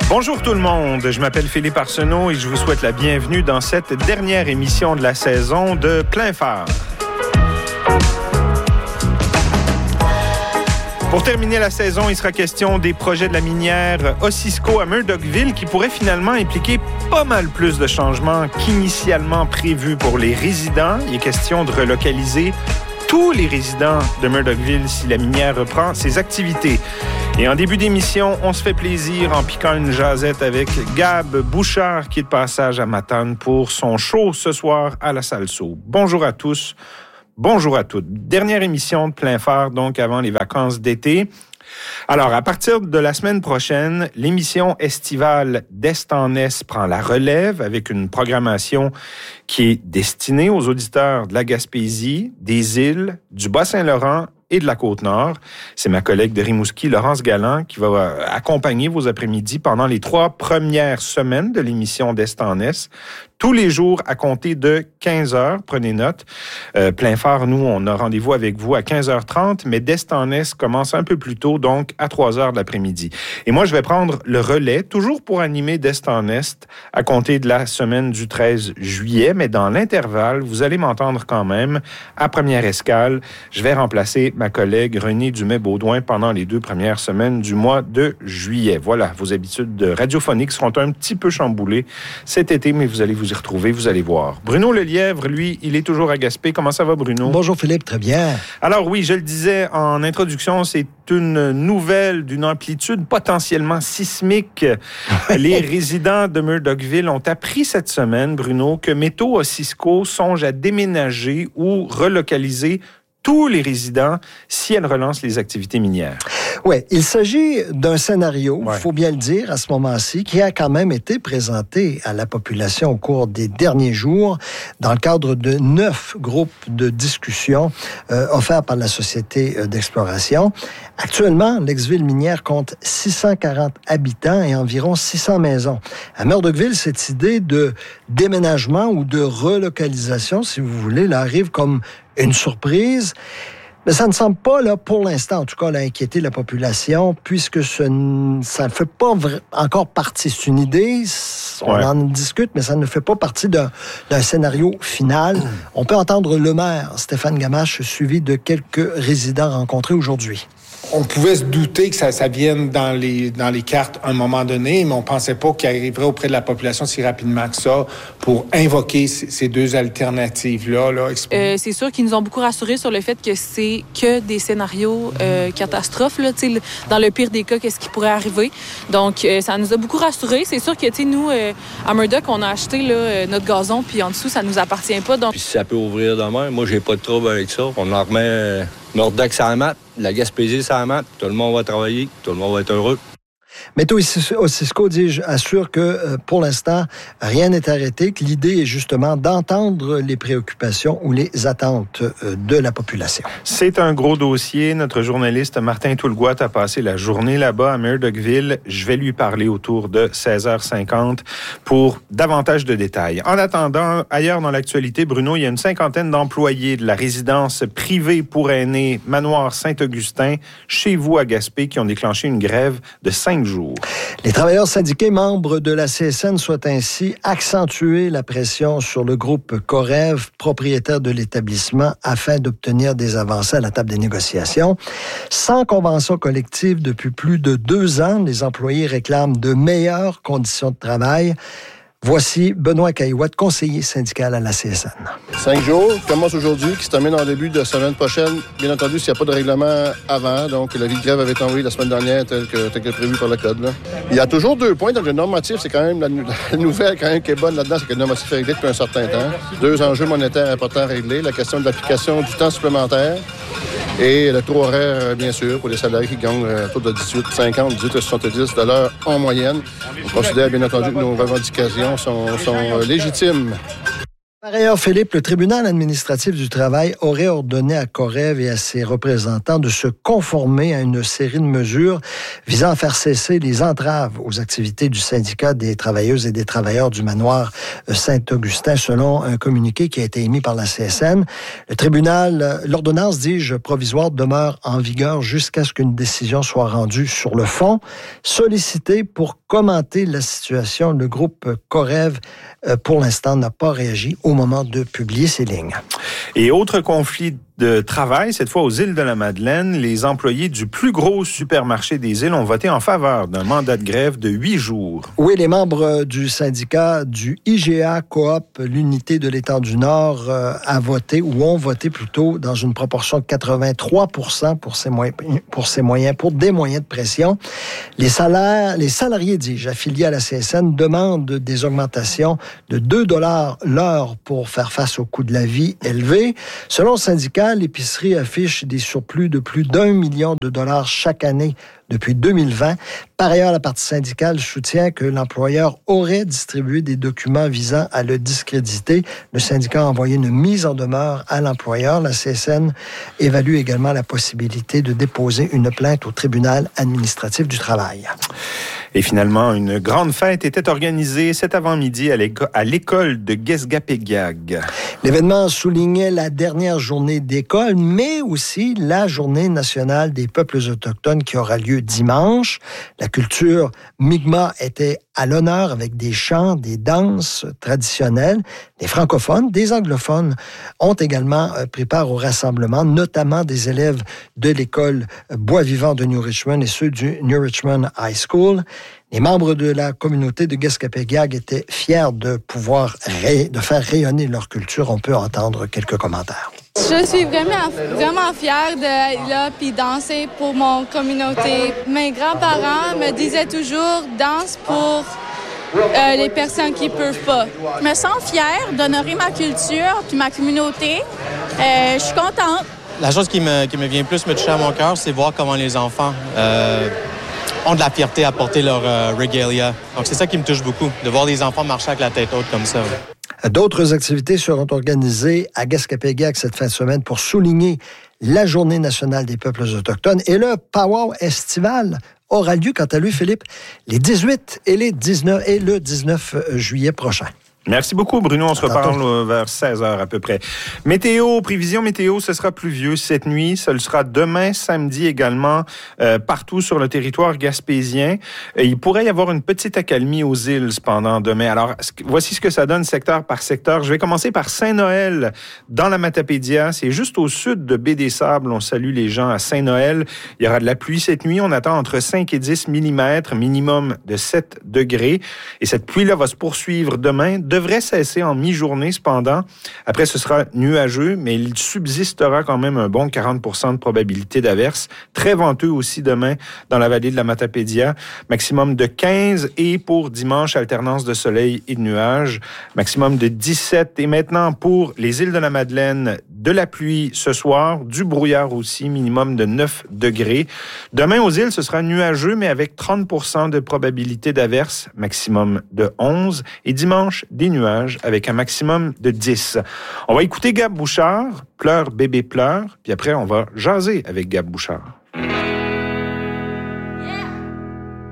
Bonjour tout le monde, je m'appelle Philippe Arsenault et je vous souhaite la bienvenue dans cette dernière émission de la saison de Plein Phare. Pour terminer la saison, il sera question des projets de la minière Osisko à Murdochville qui pourrait finalement impliquer pas mal plus de changements qu'initialement prévus pour les résidents. Il est question de relocaliser tous les résidents de Murdochville si la minière reprend ses activités. Et en début d'émission, on se fait plaisir en piquant une jasette avec Gab Bouchard qui est de passage à Matane pour son show ce soir à la Salso. Bonjour à tous, bonjour à toutes. Dernière émission de Plein Phare donc avant les vacances d'été. Alors, à partir de la semaine prochaine, l'émission estivale d'Est en Est prend la relève avec une programmation qui est destinée aux auditeurs de la Gaspésie, des îles, du Bas-Saint-Laurent et de la Côte-Nord. C'est ma collègue de Rimouski, Laurence Galland, qui va accompagner vos après-midi pendant les 3 premières semaines de l'émission d'Est en Est. Tous les jours à compter de 15h, prenez note. Plein Phare, nous, on a rendez-vous avec vous à 15h30, mais d'Est en Est commence un peu plus tôt, donc à 3h de l'après-midi. Et moi, je vais prendre le relais, toujours pour animer d'Est en Est, à compter de la semaine du 13 juillet, mais dans l'intervalle, vous allez m'entendre quand même. À première escale, je vais remplacer ma collègue Renée Dumais-Baudouin pendant les 2 premières semaines du mois de juillet. Voilà, vos habitudes radiophoniques seront un petit peu chamboulées cet été, mais vous allez vous y retrouver, vous allez voir. Bruno Lelièvre, lui, il est toujours à Gaspé. Comment ça va, Bruno? Bonjour, Philippe, très bien. Alors oui, je le disais en introduction, c'est une nouvelle d'une amplitude potentiellement sismique. Les résidents de Murdochville ont appris cette semaine, Bruno, que Métaux Osisko songe à déménager ou relocaliser tous les résidents si elle relance les activités minières. Oui, il s'agit d'un scénario, il faut bien le dire, à ce moment-ci, qui a quand même été présenté à la population au cours des derniers jours dans le cadre de 9 groupes de discussion offerts par la Société d'exploration. Actuellement, l'ex-ville minière compte 640 habitants et environ 600 maisons. À Murdochville, cette idée de déménagement ou de relocalisation, si vous voulez, là, arrive comme une surprise. Mais ça ne semble pas, là, pour l'instant, en tout cas, là, inquiéter la population, puisque ça ne fait pas encore partie. C'est une idée, on en discute, mais ça ne fait pas partie d'un scénario final. On peut entendre le maire, Stéphane Gamache, suivi de quelques résidents rencontrés aujourd'hui. On pouvait se douter que ça vienne dans les cartes à un moment donné, mais on pensait pas qu'il arriverait auprès de la population si rapidement que ça pour invoquer ces 2 alternatives-là. C'est sûr qu'ils nous ont beaucoup rassurés sur le fait que c'est que des scénarios catastrophes. Là, dans le pire des cas, qu'est-ce qui pourrait arriver. Donc, ça nous a beaucoup rassurés. C'est sûr que nous, à Murdoch, on a acheté là, notre gazon, puis en dessous, ça nous appartient pas. Donc... Puis si ça peut ouvrir demain, moi, j'ai pas de trouble avec ça. On en remet Murdoch ça mat, la Gaspésie ça mat, tout le monde va travailler, tout le monde va être heureux. Métaux Osisko assure que, pour l'instant, rien n'est arrêté, que l'idée est justement d'entendre les préoccupations ou les attentes de la population. C'est un gros dossier. Notre journaliste Martin Toulgoat a passé la journée là-bas à Murdochville. Je vais lui parler autour de 16h50 pour davantage de détails. En attendant, ailleurs dans l'actualité, Bruno, il y a une 50aine d'employés de la résidence privée pour aînés Manoir Saint-Augustin, chez vous à Gaspé, qui ont déclenché une grève de 5 jours. Les travailleurs syndiqués membres de la CSN souhaitent ainsi accentuer la pression sur le groupe Corev, propriétaire de l'établissement, afin d'obtenir des avancées à la table des négociations. Sans convention collective depuis plus de 2 ans, les employés réclament de meilleures conditions de travail. Voici Benoît Caillouette, conseiller syndical à la CSN. 5 jours commence aujourd'hui, qui se termine en début de semaine prochaine. Bien entendu, s'il n'y a pas de règlement avant, donc l'avis de grève avait été envoyé la semaine dernière tel que prévu par le Code. Là. Il y a toujours 2 points, donc le normatif, c'est quand même la nouvelle quand même qui est bonne là-dedans, c'est que le normatif est réglé depuis un certain temps. 2 enjeux monétaires importants à régler, la question de l'application du temps supplémentaire et le taux horaire, bien sûr, pour les salariés qui gagnent autour de 18,50, 18,70 $ en moyenne. On considère bien entendu que nos revendications sont légitimes. Par ailleurs, Philippe, le tribunal administratif du travail aurait ordonné à Corev et à ses représentants de se conformer à une série de mesures visant à faire cesser les entraves aux activités du syndicat des travailleuses et des travailleurs du manoir Saint-Augustin, selon un communiqué qui a été émis par la CSN. Le tribunal, l'ordonnance, dis-je, provisoire demeure en vigueur jusqu'à ce qu'une décision soit rendue sur le fond. Sollicité pour commenter la situation, le groupe Corev, pour l'instant, n'a pas réagi au moment de publier ces lignes. Et autre conflit de travail, cette fois aux îles de la Madeleine, les employés du plus gros supermarché des îles ont voté en faveur d'un mandat de grève de 8 jours. Oui, les membres du syndicat du IGA Coop, l'unité de l'Étang du Nord, a voté, ou ont voté plutôt, dans une proportion de 83% pour des moyens de pression. Les salariés, dis-je, affiliés à la CSN demandent des augmentations de 2 $ l'heure pour faire face au coût de la vie élevé. Selon le syndicat, l'épicerie affiche des surplus de plus d'1 million de dollars chaque année depuis 2020. Par ailleurs, la partie syndicale soutient que l'employeur aurait distribué des documents visant à le discréditer. Le syndicat a envoyé une mise en demeure à l'employeur. La CSN évalue également la possibilité de déposer une plainte au tribunal administratif du travail. Et finalement, une grande fête était organisée cet avant-midi à l'école de Guesgapéguiag. L'événement soulignait la dernière journée d'école, mais aussi la journée nationale des peuples autochtones qui aura lieu dimanche. La culture Mi'kmaq était à l'honneur avec des chants, des danses traditionnelles. Les francophones, des anglophones ont également pris part au rassemblement, notamment des élèves de l'école Bois-Vivant de New Richmond et ceux du New Richmond High School. Les membres de la communauté de Guesgapéguiag étaient fiers de pouvoir de faire rayonner leur culture. On peut entendre quelques commentaires. Je suis vraiment fière d'être là puis danser pour mon communauté. Mes grands-parents me disaient toujours « danse pour les personnes qui ne peuvent pas ». Je me sens fière d'honorer ma culture puis ma communauté. Je suis contente. La chose qui me vient plus me toucher à mon cœur, c'est voir comment les enfants ont de la fierté à porter leur regalia. Donc c'est ça qui me touche beaucoup, de voir des enfants marcher avec la tête haute comme ça. D'autres activités seront organisées à Guesgapéguiag cette fin de semaine pour souligner la Journée nationale des peuples autochtones. Et le Powwow estival aura lieu, quant à lui, Philippe, les 18 et le 19 juillet prochains. Merci beaucoup, Bruno. On se reparle vers 16h à peu près. Prévision météo, ce sera pluvieux cette nuit. Ce le sera demain, samedi également, partout sur le territoire gaspésien. Il pourrait y avoir une petite accalmie aux îles cependant demain. Alors, voici ce que ça donne secteur par secteur. Je vais commencer par Saint-Noël dans la Matapédia. C'est juste au sud de Baie-des-Sables. On salue les gens à Saint-Noël. Il y aura de la pluie cette nuit. On attend entre 5 et 10 mm, minimum de 7 degrés. Et cette pluie-là va se poursuivre demain. Devrait cesser en mi-journée, cependant. Après, ce sera nuageux, mais il subsistera quand même un bon 40% de probabilité d'averse. Très venteux aussi demain dans la vallée de la Matapédia. Maximum de 15 et pour dimanche, alternance de soleil et de nuages. Maximum de 17. Et maintenant, pour les îles de la Madeleine, de la pluie ce soir, du brouillard aussi, minimum de 9 degrés. Demain, aux îles, ce sera nuageux, mais avec 30% de probabilité d'averse, maximum de 11. Et dimanche, des nuages avec un maximum de 10. On va écouter Gab Bouchard, Pleure, bébé, pleure, puis après, on va jaser avec Gab Bouchard.